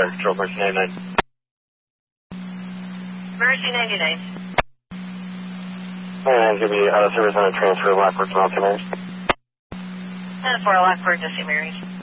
Control Mercy 99. Mercy 99. And give me out of service on a transfer of Lockport to Mountain Mary's. 10-4 Lockport to St. Mary's.